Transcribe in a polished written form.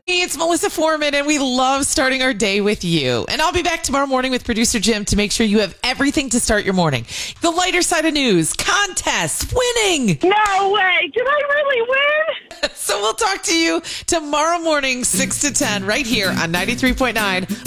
It's Melissa Foreman, and we love starting our day with you. And I'll be back tomorrow morning with producer Jim to make sure you have everything to start your morning. The lighter side of news, contests, winning. No way. Did I really win? So we'll talk to you tomorrow morning, 6 to 10, right here on 93.9